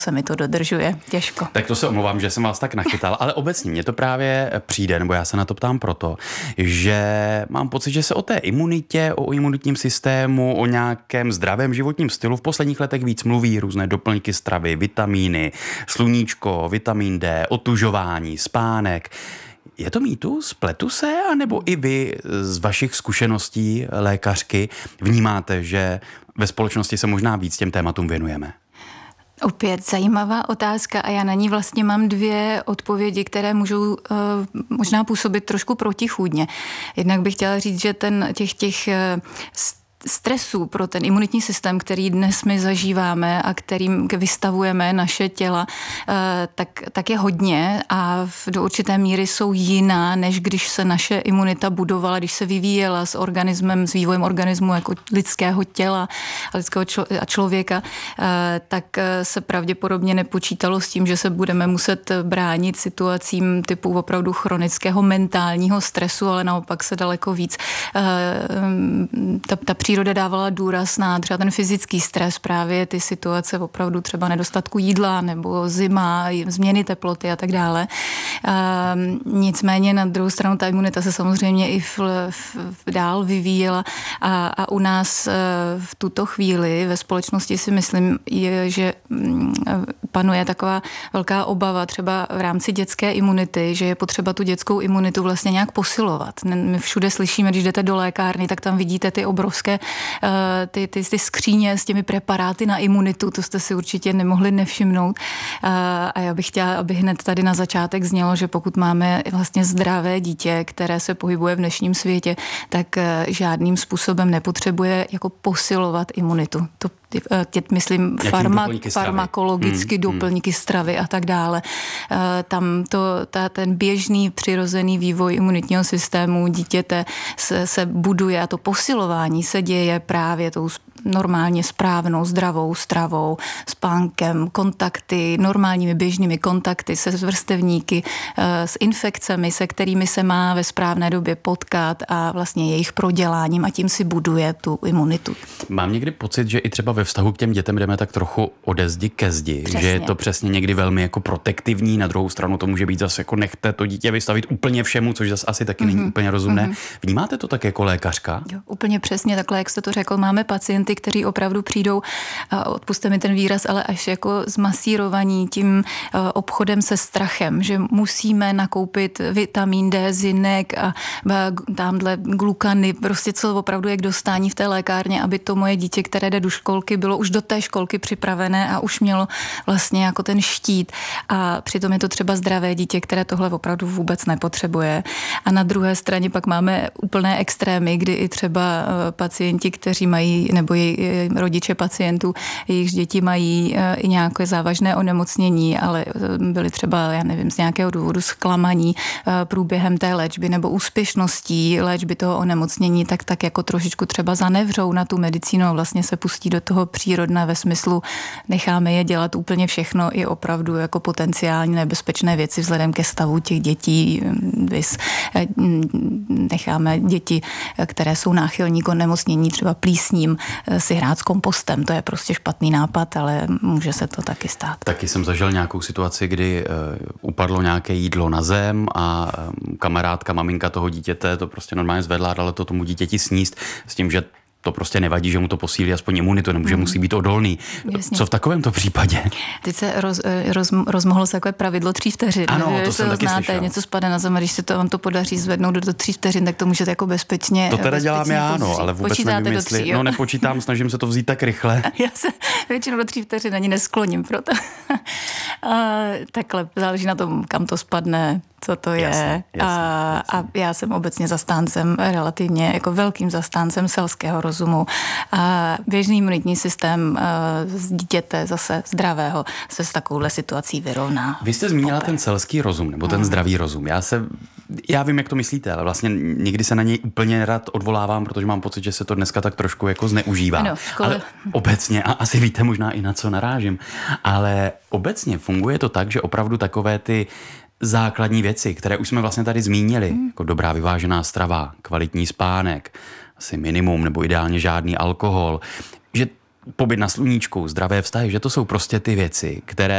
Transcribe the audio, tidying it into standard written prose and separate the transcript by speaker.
Speaker 1: se mi to dodržuje těžko.
Speaker 2: Tak to se omlouvám, že jsem vás tak nachytal, ale obecně mně to právě přijde, nebo já se na to ptám proto, že mám pocit, že se o té imunitě, o imunitním systému, o nějakém zdravém životním stylu v posledních letech víc mluví, různé doplňky stravy, vitamíny, sluníčko, vitamin D, otužování, spánek. Je to mýtus? Pletu se? A nebo i vy z vašich zkušeností lékařky vnímáte, že ve společnosti se možná víc těm tématům věnujeme?
Speaker 1: Opět zajímavá otázka a já na ní vlastně mám dvě odpovědi, které můžou možná působit trošku protichůdně. Jednak bych chtěla říct, že těch stresů pro ten imunitní systém, který dnes my zažíváme a kterým vystavujeme naše těla, tak je hodně a do určité míry jsou jiná, než když se naše imunita budovala, když se vyvíjela s organismem, s vývojem organismu jako lidského těla a lidského člověka, tak se pravděpodobně nepočítalo s tím, že se budeme muset bránit situacím typu opravdu chronického mentálního stresu, ale naopak se daleko víc ta příroda dávala důraz na třeba ten fyzický stres, právě ty situace opravdu třeba nedostatku jídla nebo zima, změny teploty a tak dále. Nicméně na druhou stranu ta imunita se samozřejmě i dál vyvíjela a u nás v tuto chvíli ve společnosti si myslím, že panuje taková velká obava třeba v rámci dětské imunity, že je potřeba tu dětskou imunitu vlastně nějak posilovat. My všude slyšíme, když jdete do lékárny, tak tam vidíte ty obrovské ty skříně s těmi preparáty na imunitu, to jste si určitě nemohli nevšimnout. A já bych chtěla, aby hned tady na začátek znělo, že pokud máme vlastně zdravé dítě, které se pohybuje v dnešním světě, tak žádným způsobem nepotřebuje jako posilovat imunitu. Myslím farmakologicky doplňky stravy a tak dále. Tam ten běžný přirozený vývoj imunitního systému dítěte se buduje a to posilování se děje právě tou normálně správnou, zdravou stravou, spánkem, kontakty, normálními běžnými kontakty se vrstevníky, s infekcemi, se kterými se má ve správné době potkat a vlastně jejich proděláním a tím si buduje tu imunitu.
Speaker 2: Mám někdy pocit, že i třeba ve vztahu k těm dětem jdeme tak trochu ode zdi ke zdi, přesně. Že je to přesně někdy velmi jako protektivní, na druhou stranu to může být zase jako nechte to dítě vystavit úplně všemu, což zase asi taky není úplně rozumné. Vnímáte to tak jako lékařka?
Speaker 1: Jo, úplně přesně takhle, jak jste to řekl. Máme pacienty, kteří opravdu přijdou, odpusťte mi ten výraz, ale až jako zmasírovaní tím obchodem se strachem, že musíme nakoupit vitamin D, zinek a tamhle glukany, prostě co opravdu je k dostání v té lékárně, aby to moje dítě, které jde do školky, bylo už do té školky připravené a už mělo vlastně jako ten štít. A přitom je to třeba zdravé dítě, které tohle opravdu vůbec nepotřebuje. A na druhé straně pak máme úplné extrémy, kdy i třeba pacienti, kteří mají, nebo rodiče pacientů, jejichž děti mají i nějaké závažné onemocnění, ale byly třeba, já nevím, z nějakého důvodu zklamaní průběhem té léčby nebo úspěšností léčby toho onemocnění, tak jako trošičku třeba zanevřou na tu medicínu a vlastně se pustí do toho přírodna ve smyslu necháme je dělat úplně všechno i opravdu jako potenciálně nebezpečné věci vzhledem ke stavu těch dětí. Necháme děti, které jsou náchylní k onemocnění třeba plísním, si hrát s kompostem. To je prostě špatný nápad, ale může se to taky stát.
Speaker 2: Taky jsem zažil nějakou situaci, kdy upadlo nějaké jídlo na zem a kamarádka, maminka toho dítěte to prostě normálně zvedla a dala to tomu dítěti sníst s tím, že to prostě nevadí, že mu to posílí aspoň imunitu, nemůže musí být odolný. Jasně. Co v takovémto případě?
Speaker 1: Teď se rozmohlo se takové pravidlo 3 vteřin.
Speaker 2: Ano, to jsem taky
Speaker 1: znáte,
Speaker 2: slyšel.
Speaker 1: Něco spadne na zem a když se to vám to podaří zvednout do 3 vteřin, tak to můžete jako bezpečně.
Speaker 2: To teda dělám já, ano, ale vůbec nevím, jestli... No nepočítám, snažím se to vzít tak rychle.
Speaker 1: Já se většinou do 3 vteřin ani neskloním, proto. Takhle záleží na tom, kam to spadne, co to je. Jasně. A já jsem obecně zastáncem, relativně jako velkým zastáncem selského rozumu. A běžný imunitní systém z dítěte zase zdravého se s takovouhle situací vyrovná.
Speaker 2: Vy jste zmínila ten selský rozum, nebo ten zdravý rozum. Já vím, jak to myslíte, ale vlastně někdy se na něj úplně rád odvolávám, protože mám pocit, že se to dneska tak trošku jako zneužívá.
Speaker 1: Ano,
Speaker 2: ale obecně, a asi víte možná i na co narážím, ale obecně funguje to tak, že opravdu takové ty základní věci, které už jsme vlastně tady zmínili, jako dobrá vyvážená strava, kvalitní spánek, asi minimum nebo ideálně žádný alkohol, že pobyt na sluníčku, zdravé vztahy, že to jsou prostě ty věci, které